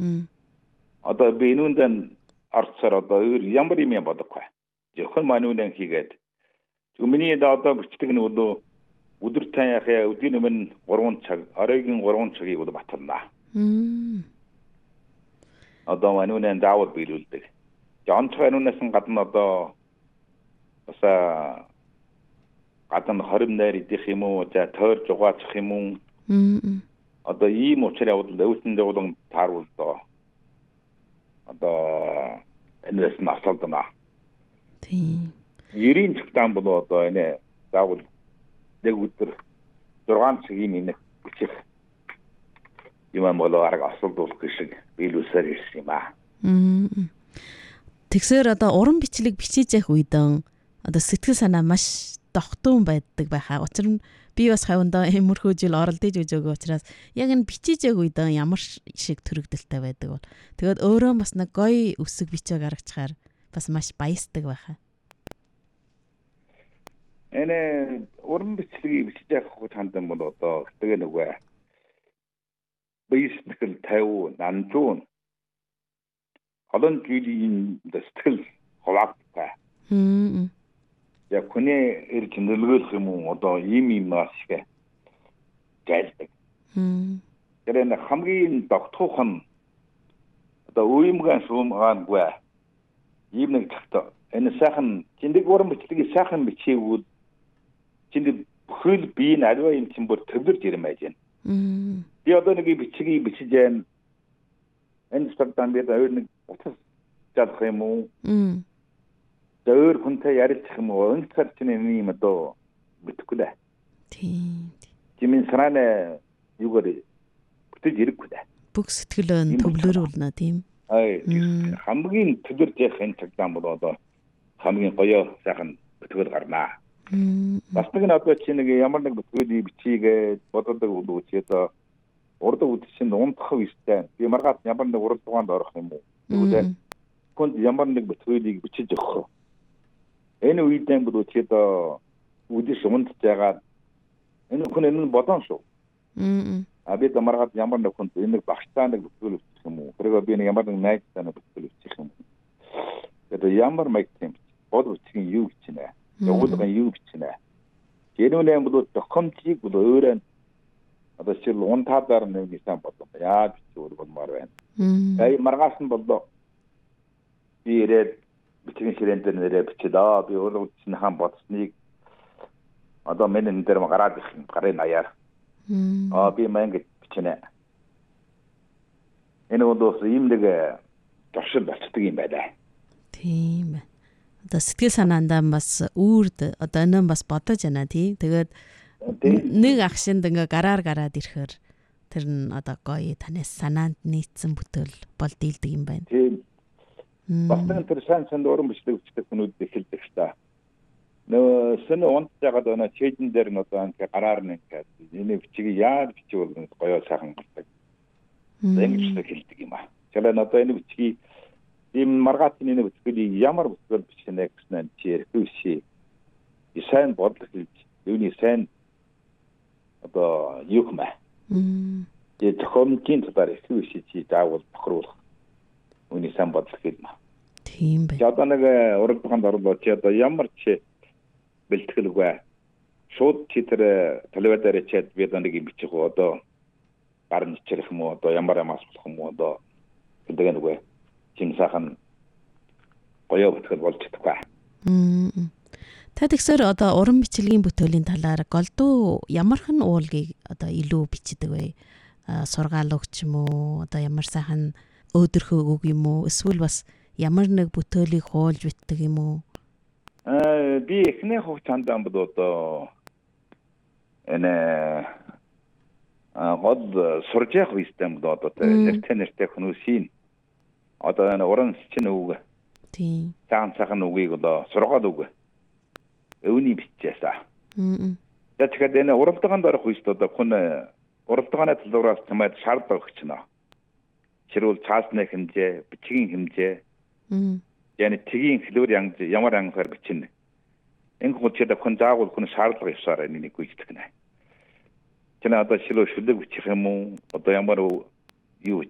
Одоо би энүүндэн арцаар одоо ямар юм бодохгүй. Зөвхөн манайнан хийгээд. Миний одоо бичдэг нь өдөр таяхаа өдөрт өмнө 3 цаг, оройн 3 цагийг баталнаа. Одоо манайнан заавал биелүүлдэг. Жонцгойнаас гадна одоо баса гадна 20 найр идэх юм уу, за тойр жугаачих юм уу. Одоо ийм учраас өвсөндөө болон тааруул доо. Одоо энэс нь асуултана. Тийм. 90 цагтаан бол одоо энэ заавал нэг өдөр 6 цагийн минут бичих юм болоо арга асуулдуулах шиг биелүүлсээр ирсэн юм аа. Тэгсээр одоо уран бичлэг бичиж явах үедэн одоо сэтгэл санаа маш тогтун байдаг байхаа. Учир нь би бас хавьндаа эмэрхүү жил оролдож өгөөг учраас яг энэ бичиж явах үедэн ямар шиг төрөгдөлтэй байдаг бол. Тэгээд өөрөө бас нэг гоё үсэг бичээ гаргачаар бас маш баясдаг байхаа. Энэ уран бичлэгийг бичиж явах хандан бол одоо тэгээ нөгөө бийстгэл 50 нандуун олон жилийн дэстэл хаваагтай. Яг хүний ирж нөлөөлөх юм уу одоо ийм маашгэ гэлдэг. Тэр хамгийн тогтоох нь одоо уймган сумгаангүй ийм нэг цагт энэ сайхан тэндэг уран бичлэгийг сайхан бичээгүй тэндэг бүхэл бие нь аливаа юм чинь бүр төвлөрж ирмэж байна. Би одоо нэг бичгийг бичиж байна. Энэ цагтаа би өөр нэг утас чадах юм уу? Өөр хүнтэй ярилцах юм уу? Өнцгөр чинь юм одоо битгэхгүй дээ. Тийм. Чимэн сарана юугаар бүтэж ирэхгүй дээ. Бүх сэтгэлөө төвлөрүүлнэ тийм. Хамгийн төвлөрж явах энэ цагтаа бол одоо хамгийн гоё сайхан бүтгэл гарнаа. Бас нэг нь одоо чи нэг ямар нэг бүтгэл бичигээ боддог үгүй одоо урд үдшин унтах үстэй. Би маргаат ямар нэг урд тугаанд орох юм уу? Тэгвэл хүнд ямар нэг бүтгэлийг бичиж өгөх. Энэ үедэн бол чи одоо үдэш унтж байгаа энэ хүн энэ бодон шүү. А би маргаат ямар нэг хүнд энэ багтаа нэг бүтгэл бичих юм уу? Тэрийг би нэг ямар нэг найзтай нэг бүтгэл бичих юм уу? Тэгээд ямар майктэй бод үтгийн юу гэж нэ? Явуулгын юу гэж нэ? Гэнүүнээ бол тохомжийг бол өөрөө одоо чи унтаадаар нэг сан бодлоо. Яаж бичвэл болмаар байна. Ай маргаас нь боллоо. Би ирээд бичгийн ширээн дээр нэрээ бичээд би өөрөө чинь хаан бодсныг одоо менен дээр гараад их гарын аяар. Би мангад бичнэ. Энэ бол ийм нэг төвшил болцдог юм байна. Тийм. Одоо сэтгэл санаандаа бас үрд одоо энэ бас бодож байна тий. Тэгээд нэг агшинд ингээ гараад ирэхээр тэр нь одоо гоё танаас санаанд нийцсэн бүтээл бол дийлдэг юм байна. Тийм. Бас нэг тэр сайн уран бичлэг бичдэг хүмүүс эхэлдэг та. Нөө сэн онц ягаад өнө чэйдэн дээр нь одоо ингээ гараар нь ингээ энэ бичгийг яаж бичвэл гоё сайхан гардаг. Ингэж хэлдэг юм аа. Тэгэхээр одоо энэ бичгийг ийм маргаатын энэ бүтгэл ямар бүтгэл бичнэ гэсэн нь чи хэрэггүй. Сайн бодлого хэлж, юуны сайн одоо юу юм аа. Тохомжийн талаар ихвэшиж чи заавал тохируулах. Үний сайн бодлого хэлмэ. Тийм бай. Одоо нэг урагтанд орлоо чи одоо ямар чи бэлтгэлгүй. Шууд чи тэр телевизээр чад би одоо нэг юм бичих уу одоо гарна ичрэх юм уу одоо ямар асуулах юм уу одоо гэдэг нэг чим сайхан гоё бүтгэл болж чадахгүй. Та тэгсээр одоо уран бичлэгийн бүтээлийн талаар голдуу ямархан уулгийг одоо илүү бичдэг вэ? Сургаал өгч юм уу? Одоо ямар сайхан өөдрөхөө үг юм уу? Эсвэл бас ямар нэг бүтээлийг хуулж битдэг юм уу? Би эхний хугацаанд бол одоо энэ гол сурж явах үстэй бол одоо нэртэй хүмүүсийн одоо энэ уран счин үг. Тийм. Цаан үгийг одоо сургаал үг. Өвний бичээсаа. Тэгэхээр энэ уралдаанд орох үст одоо хүн уралдааны төлөвлөс тэмээд шаардлага өгч байна. Жишээлбэл цаасны хэмжээ, бичгийн хэмжээ. Yani тгийн хэлбэр ямар ангаар бичнэ. Энэ хүчтэй хүн заавал хүн шаардлага ёсоор энийг гүйцэтгэх нэ. Тэна одоо шилөө шүлэг бичих юм уу? Одоо ямар юу